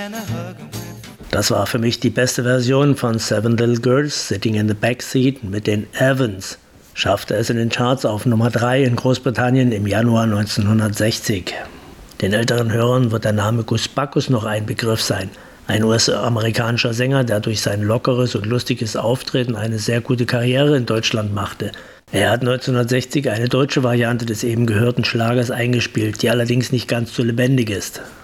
Das war für mich die beste Version von Seven Little Girls Sitting in the Backseat mit den Evans. Schaffte es in den Charts auf Nummer 3 in Großbritannien im Januar 1960. Den älteren Hörern wird der Name Gus Backus noch ein Begriff sein. Ein US-amerikanischer Sänger, der durch sein lockeres und lustiges Auftreten eine sehr gute Karriere in Deutschland machte. Er hat 1960 eine deutsche Variante des eben gehörten Schlagers eingespielt, die allerdings nicht ganz so lebendig ist.